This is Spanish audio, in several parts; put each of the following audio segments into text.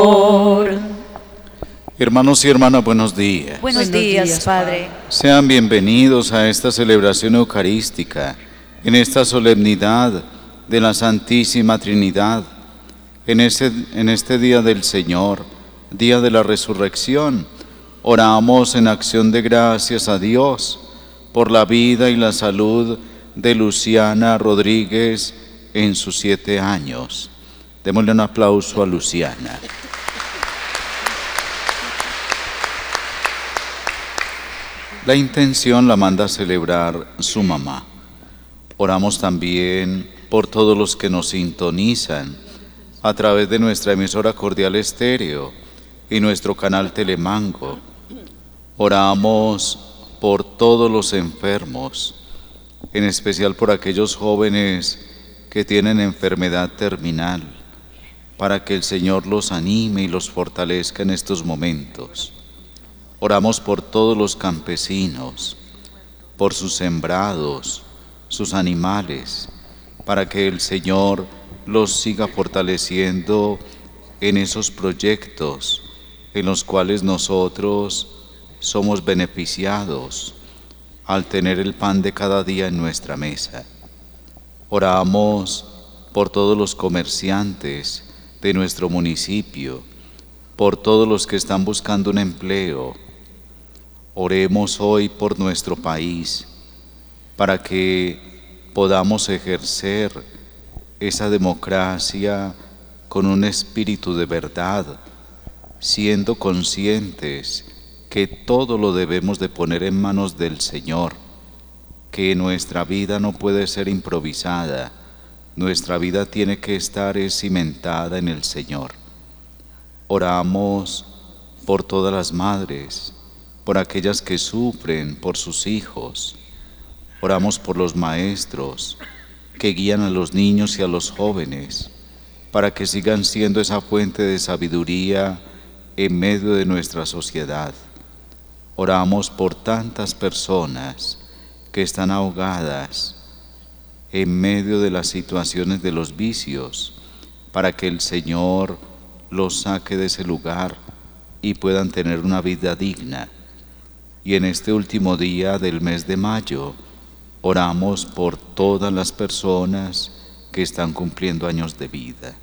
Hermanos y hermanas, buenos días. Buenos días, Padre. Sean bienvenidos a esta celebración eucarística, en esta solemnidad de la Santísima Trinidad, en este día del Señor, día de la resurrección. Oramos en acción de gracias a Dios por la vida y la salud de Luciana Rodríguez en sus 7 años. Démosle un aplauso a Luciana. La intención la manda a celebrar su mamá. Oramos también por todos los que nos sintonizan a través de nuestra emisora Cordial Estéreo y nuestro canal Telemango. Oramos por todos los enfermos, en especial por aquellos jóvenes que tienen enfermedad terminal, para que el Señor los anime y los fortalezca en estos momentos. Oramos por todos los campesinos, por sus sembrados, sus animales, para que el Señor los siga fortaleciendo en esos proyectos en los cuales nosotros somos beneficiados al tener el pan de cada día en nuestra mesa. Oramos por todos los comerciantes de nuestro municipio, por todos los que están buscando un empleo. Oremos hoy por nuestro país, para que podamos ejercer esa democracia con un espíritu de verdad, siendo conscientes que todo lo debemos de poner en manos del Señor, que nuestra vida no puede ser improvisada, nuestra vida tiene que estar cimentada en el Señor. Oramos por todas las madres, por aquellas que sufren por sus hijos. Oramos por los maestros que guían a los niños y a los jóvenes, para que sigan siendo esa fuente de sabiduría en medio de nuestra sociedad. Oramos por tantas personas que están ahogadas en medio de las situaciones de los vicios, para que el Señor los saque de ese lugar y puedan tener una vida digna. Y en este último día del mes de mayo, oramos por todas las personas que están cumpliendo años de vida.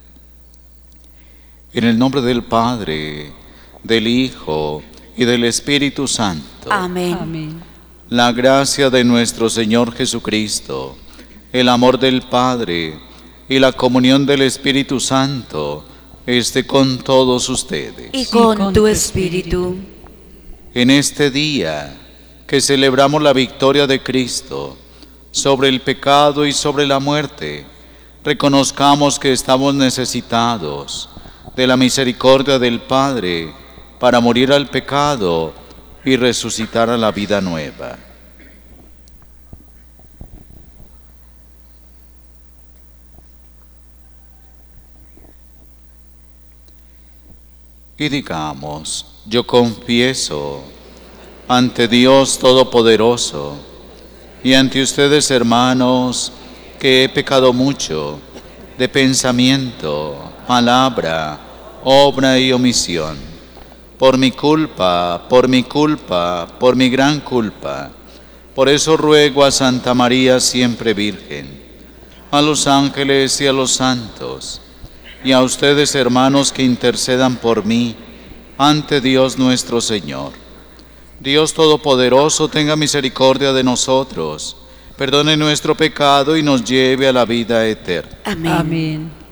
En el nombre del Padre, del Hijo y del Espíritu Santo. Amén. Amén. La gracia de nuestro Señor Jesucristo, el amor del Padre y la comunión del Espíritu Santo esté con todos ustedes. Y con tu espíritu. En este día que celebramos la victoria de Cristo sobre el pecado y sobre la muerte, reconozcamos que estamos necesitados de la misericordia del Padre para morir al pecado y resucitar a la vida nueva. Y digamos: yo confieso ante Dios Todopoderoso y ante ustedes, hermanos, que he pecado mucho de pensamiento, palabra, obra y omisión, por mi culpa, por mi gran culpa. Por eso ruego a Santa María siempre Virgen, a los ángeles y a los santos, y a ustedes, hermanos, que intercedan por mí ante Dios nuestro Señor. Dios Todopoderoso tenga misericordia de nosotros, perdone nuestro pecado y nos lleve a la vida eterna. Amén. Amén.